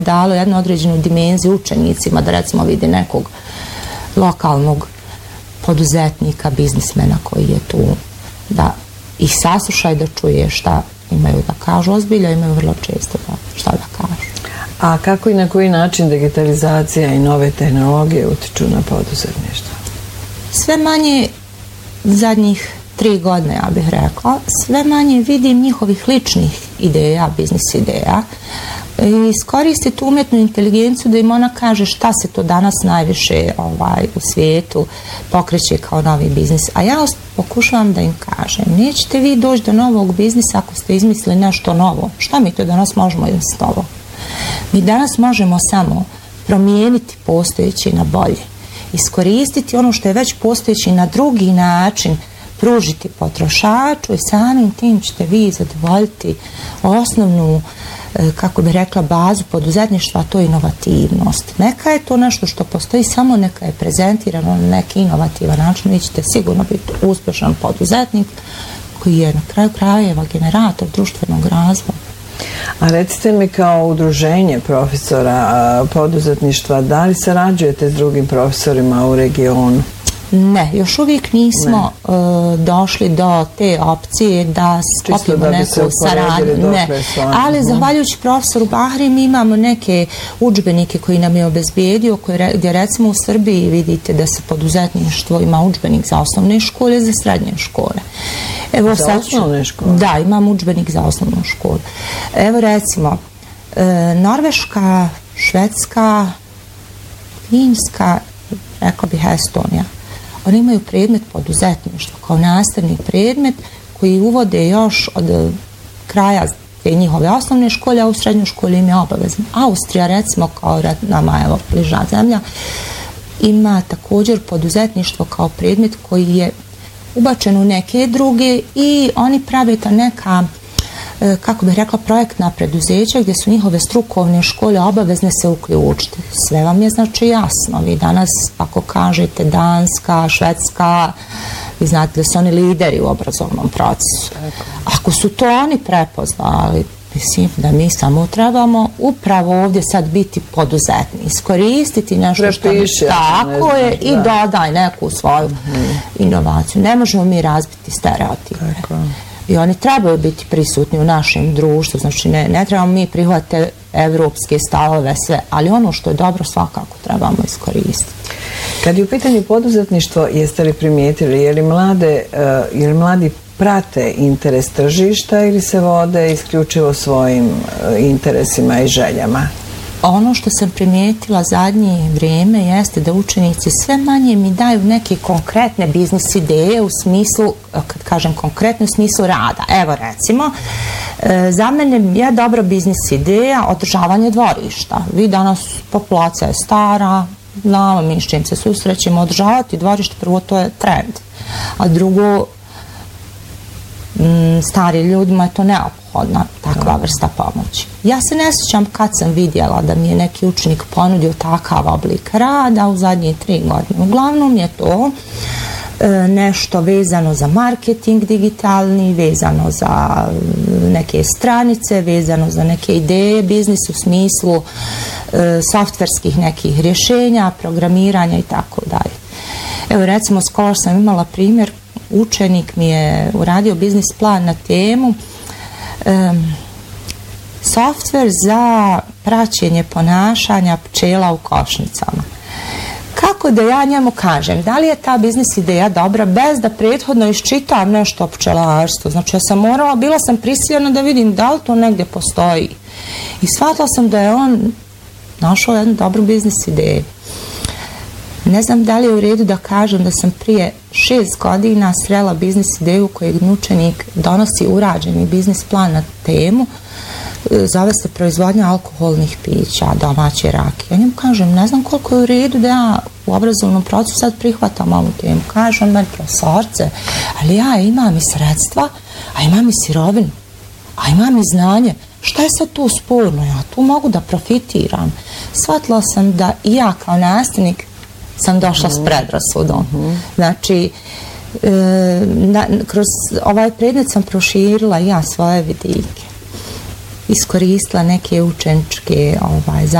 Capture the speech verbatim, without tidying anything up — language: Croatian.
dalo jednu određenu dimenziju učenicima da recimo vidi nekog lokalnog poduzetnika, biznismena koji je tu, da ih sasluša i da čuje šta imaju da kažu. Ozbilja imaju vrlo često da, šta da kažu. A kako i na koji način digitalizacija i nove tehnologije utiču na poduzetništvo? Sve manje zadnjih tri godine, ja bih rekla, sve manje vidim njihovih ličnih ideja, biznis ideja, i iskoristi tu umjetnu inteligenciju da im ona kaže šta se to danas najviše ovaj, u svijetu pokreće kao novi biznis. A ja pokušavam da im kažem, nećete vi doći do novog biznisa ako ste izmislili nešto novo. Šta mi to danas možemo izmisliti novo? Mi danas možemo samo promijeniti postojeći na bolje. Iskoristiti ono što je već postojeći na drugi način, pružiti potrošaču i samim tim ćete vi zadovoljiti osnovnu, kako bi rekla, bazu poduzetništva, a to je inovativnost. Neka je to nešto što postoji, samo neka je prezentirano na neki inovativan način, vi ćete sigurno biti uspješan poduzetnik koji je na kraju krajeva generator društvenog razvoja. A recite mi, kao udruženje profesora poduzetništva, da li sarađujete s drugim profesorima u regionu? Ne, još uvijek nismo uh, došli do te opcije da sklopimo neku saradnju. Ne, ali zahvaljujući profesoru Bahri mi imamo neke udžbenike koji nam je obezbijedio, koje, gdje recimo u Srbiji vidite da se poduzetništvo ima udžbenik za osnovne škole i za srednje škole. Evo, za sad, osnovne škole? Da, imam udžbenik za osnovnu školu. Evo recimo, e, Norveška, Švedska, Finska, rekla bih Estonija. Oni imaju predmet poduzetništva kao nastavni predmet koji uvode još od kraja te njihove osnovne škole, a u srednjoj školi im je obavezno. Austrija, recimo, kao nama, evo, bliža zemlja, ima također poduzetništvo kao predmet koji je ubačen u neke druge i oni prave ta neka, kako bih rekla, projektna preduzeća gdje su njihove strukovne škole obavezne se uključiti. Sve vam je znači jasno. Vi danas, ako kažete Danska, Švedska, vi znate da su oni lideri u obrazovnom procesu. Ako su to oni prepoznali, mislim da mi samo trebamo upravo ovdje sad biti poduzetni, iskoristiti nešto što Prepiši, tako ne je znaš, i da. dodaj neku svoju mm-hmm. inovaciju. Ne možemo mi razbiti stereotipe. Tako. I oni trebaju biti prisutni u našem društvu, znači ne, ne trebamo mi prihvatiti evropske stavove sve, ali ono što je dobro svakako trebamo iskoristiti. Kad je u pitanju poduzetništvo, jeste li primijetili, je li, mlade, uh, je li mladi prate interes tržišta ili se vode isključivo svojim uh, interesima i željama? Ono što sam primijetila zadnje vrijeme jeste da učenici sve manje mi daju neke konkretne biznis ideje u smislu, kad kažem konkretno, u smislu rada. Evo recimo, za mene je dobra biznis ideja održavanje dvorišta. Vi danas, populacija je stara, znamo mi s čim se susrećemo, održavati dvorište, prvo to je trend, a drugo, stari ljudima je to neophodna takva vrsta pomoći. Ja se ne sjećam kad sam vidjela da mi je neki učenik ponudio takav oblik rada u zadnje tri godine. Uglavnom je to e, nešto vezano za marketing digitalni, vezano za neke stranice, vezano za neke ideje, biznis u smislu e, softverskih nekih rješenja, programiranja i tako dalje. Evo recimo, skoro sam imala primjer, učenik mi je uradio biznis plan na temu um, softver za praćenje ponašanja pčela u košnicama. Kako da ja njemu kažem, da li je ta biznis ideja dobra bez da prethodno iščitam nešto o pčelarstvu? Znači ja sam morala, bila sam prisiljena da vidim da li to negdje postoji. I shvatila sam da je on našao jednu dobru biznis ideju. Ne znam da li je u redu da kažem da sam prije šest godina srela biznis ideju kojeg učenik donosi urađeni biznis plan na temu, zove se proizvodnja alkoholnih pića, domaće rakije. Ja njemu kažem, ne znam koliko je u redu da ja u obrazovnom procesu sad prihvatam ovu temu. Kaže on meni, profesorce, ali ja imam i sredstva, a imam i sirovinu, a imam i znanje. Šta je sad tu sporno? Ja tu mogu da profitiram. Shvatila sam da i ja kao nastavnik sam došla mm. s predrasudom. Mm-hmm. Znači, e, na, kroz ovaj predmet sam proširila ja svoje vidike. iskoristila neke učeničke ovaj,